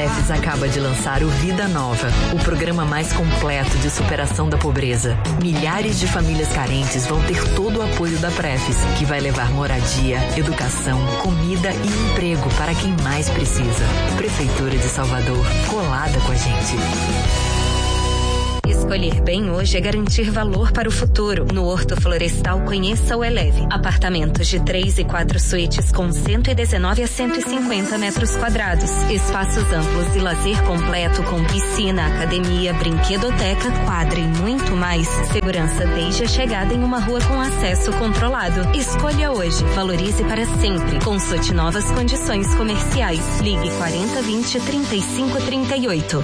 Prefis acaba de lançar o Vida Nova, o programa mais completo de superação da pobreza. Milhares de famílias carentes vão ter todo o apoio da Prefis, que vai levar moradia, educação, comida e emprego para quem mais precisa. Prefeitura de Salvador, colada com a gente. Escolher bem hoje é garantir valor para o futuro. No Horto Florestal, conheça o Eleve. Apartamentos de 3 e 4 suítes com 119 a 150 metros quadrados. Espaços amplos e lazer completo com piscina, academia, brinquedoteca, quadra e muito mais. Segurança desde a chegada em uma rua com acesso controlado. Escolha hoje. Valorize para sempre. Consulte novas condições comerciais. Ligue 4020 3538.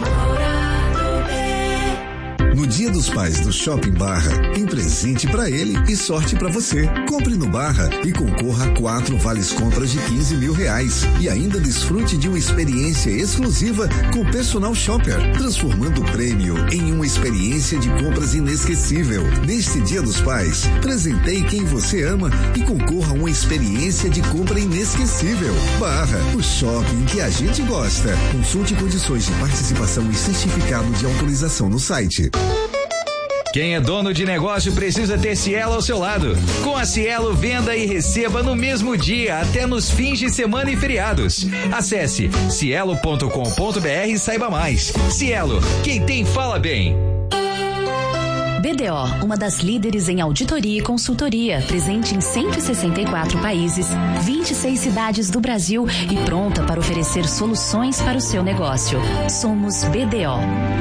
No Dia dos Pais do Shopping Barra, tem presente pra ele e sorte pra você. Compre no Barra e concorra a 4 vales compras de R$15 mil. E ainda desfrute de uma experiência exclusiva com personal shopper, transformando o prêmio em uma experiência de compras inesquecível. Neste Dia dos Pais, presenteie quem você ama e concorra a uma experiência de compra inesquecível. Barra, o shopping que a gente gosta. Consulte condições de participação e certificado de autorização no site. Quem é dono de negócio precisa ter Cielo ao seu lado. Com a Cielo, venda e receba no mesmo dia, até nos fins de semana e feriados. Acesse cielo.com.br e saiba mais. Cielo, quem tem fala bem. BDO, uma das líderes em auditoria e consultoria, presente em 164 países, 26 cidades do Brasil e pronta para oferecer soluções para o seu negócio. Somos BDO.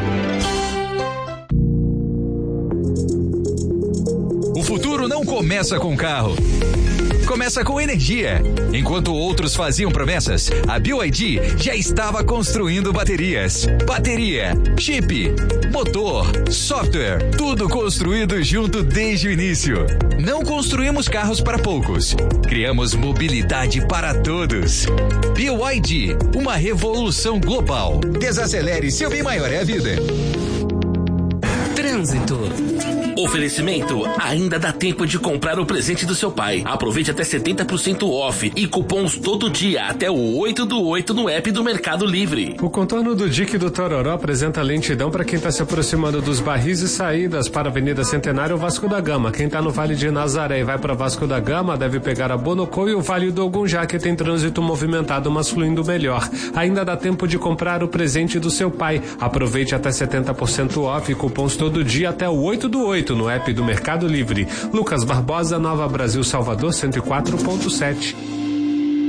O futuro não começa com carro. Começa com energia. Enquanto outros faziam promessas, a BYD já estava construindo baterias. Bateria, chip, motor, software, tudo construído junto desde o início. Não construímos carros para poucos. Criamos mobilidade para todos. BYD, uma revolução global. Desacelere, seu bem maior é a vida. Trânsito. Oferecimento, ainda dá tempo de comprar o presente do seu pai. Aproveite até 70% off e cupons todo dia até o 8/8 no app do Mercado Livre. O contorno do Dique do Tororó apresenta lentidão para quem está se aproximando dos barris e saídas para a Avenida Centenário ou Vasco da Gama. Quem está no Vale de Nazaré e vai para Vasco da Gama deve pegar a Bonocô e o Vale do Ogunjá, que tem trânsito movimentado, mas fluindo melhor. Ainda dá tempo de comprar o presente do seu pai. Aproveite até 70% off e cupons todo dia até o 8/8 no app do Mercado Livre. Lucas Barbosa, Nova Brasil, Salvador, 104.7.